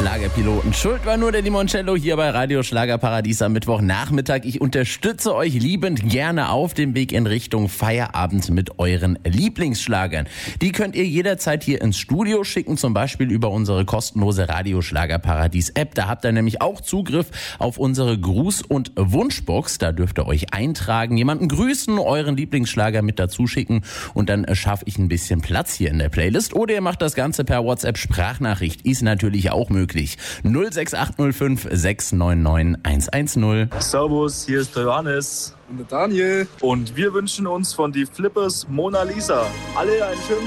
Schlagerpiloten. Schuld war nur der Limoncello hier bei Radio Schlagerparadies am Mittwochnachmittag. Ich unterstütze euch liebend gerne auf dem Weg in Richtung Feierabend mit euren Lieblingsschlagern. Die könnt ihr jederzeit hier ins Studio schicken, zum Beispiel über unsere kostenlose Radio Schlagerparadies App. Da habt ihr nämlich auch Zugriff auf unsere Gruß- und Wunschbox. Da dürft ihr euch eintragen, jemanden grüßen, euren Lieblingsschlager mit dazu schicken und dann schaffe ich ein bisschen Platz hier in der Playlist. Oder ihr macht das Ganze per WhatsApp-Sprachnachricht. Ist natürlich auch möglich. 06805 699 110. Servus, hier ist der Johannes und der Daniel. und wir wünschen uns von die Flippers Mona Lisa alle einen schönen